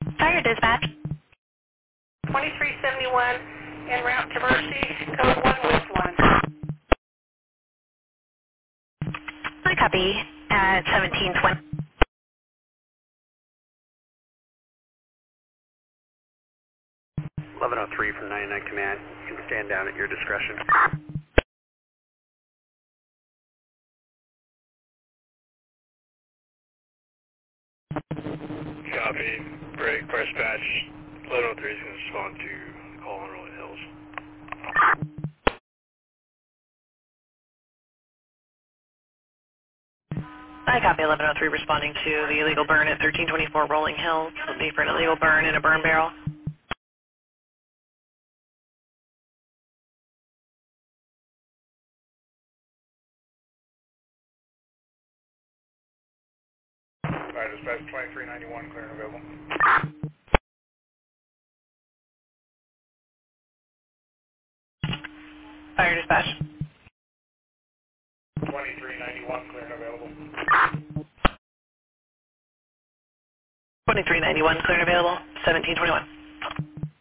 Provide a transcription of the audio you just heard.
Fire dispatch. 2371 en route to Mercy, code 1 with 1. I copy at 1720. 1103 from 99 Command. You can stand down at your discretion. Copy. Break. Press patch. 1103 is going to respond to call on Rolling Hills. I copy 1103 responding to the illegal burn at 1324 Rolling Hills. It'll be for an illegal burn in a burn barrel. Fire dispatch 2391, clear and available. Fire dispatch. 2391, clear and available. 2391 clear and available. 1721.